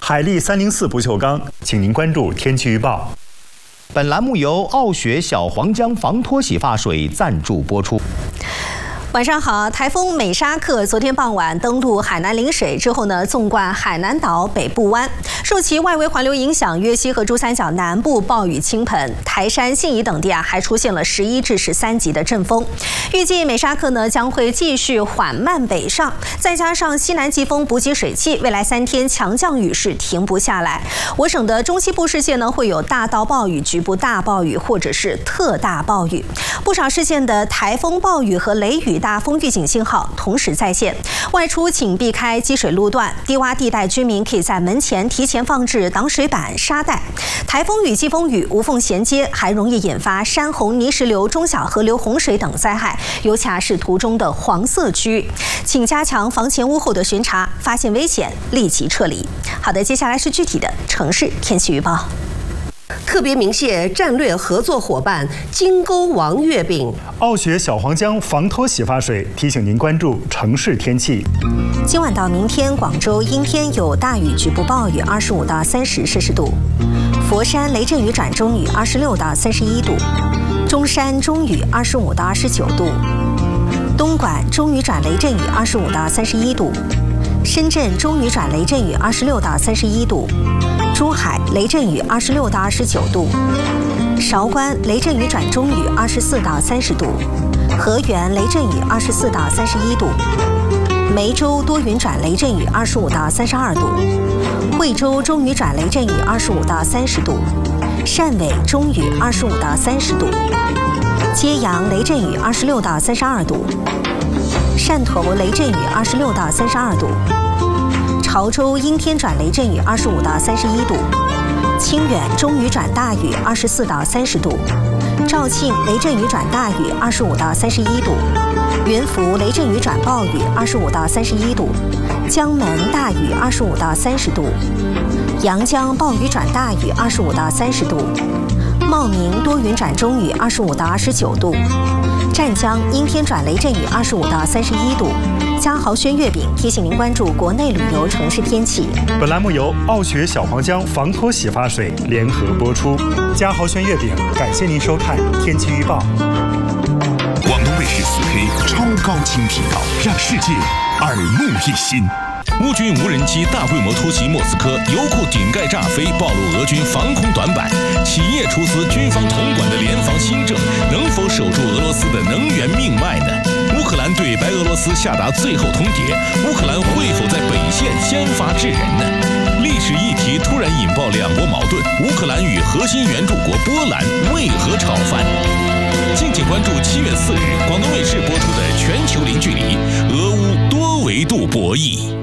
海力304不锈钢，请您关注天气预报。 本栏目由傲雪小黄姜防脱洗发水赞助播出。 晚上好，台风美沙克昨天傍晚登陆海南陵水之后呢，纵贯海南岛北部湾，受其外围环流影响，粤西和珠三角南部暴雨倾盆，台山、信宜等地还出现了11至13级的阵风。预计美沙克呢将会继续缓慢北上，再加上西南季风补给水汽，未来3天强降雨势停不下来。我省的中西部市县呢会有大到暴雨、局部大暴雨或者是特大暴雨，不少市县的台风暴雨和雷雨大风预警信号同时在线，外出请避开积水路段，低洼地带居民可以在门前提前放置挡水板、沙袋。台风雨、季风雨无缝衔接，还容易引发山洪、泥石流、中小河流洪水等灾害，尤其是途中的黄色区域，请加强房前屋后的巡查，发现危险立即撤离。好的，接下来是具体的城市天气预报。 特别鸣谢战略合作伙伴金钩王月饼。 傲雪小黄姜防脱洗发水提醒您关注城市天气。 今晚到明天，广州阴天有大雨，局部暴雨，25到30摄氏度；佛山雷阵雨转中雨，26到31度；中山中雨，25到29度；东莞中雨转雷阵雨，25到31度；深圳中雨转雷阵雨，26到31度；珠海雷阵雨26到29度；韶关雷阵雨转中雨24到30度；河源雷阵雨24到31度；梅州多云转雷阵雨25到32度；惠州中雨转雷阵雨25到30度；汕尾中雨25到30度；揭阳雷阵雨26到32度；汕头雷阵雨26到32度；潮州阴天转雷阵雨25到31度；清远中雨转大雨24到30度；肇庆雷阵雨转大雨25到31度；云浮雷阵雨转暴雨25到31度；江门大雨25到30度；阳江暴雨转大雨25到30度；茂名多云转中雨25到29度；湛江阴天转雷阵雨25到31度。嘉豪轩月饼提醒您关注国内旅游城市天气。 本栏目由傲雪小黄姜防脱洗发水联合播出。嘉豪轩月饼感谢您收看天气预报。 广东卫视4K 超高清频道，让世界耳目一新。 乌军无人机大规模突袭莫斯科，油库顶盖炸飞，暴露俄军防空短板。企业出资，军方统管的联防新政，能否守住俄罗斯的能源命脉呢？乌克兰对白俄罗斯下达最后通牒，乌克兰会否在北线先发制人呢？历史议题突然引爆两国矛盾，乌克兰与核心援助国波兰为何吵翻？敬请关注7月4日广东卫视播出的《全球零距离》俄乌多维度博弈。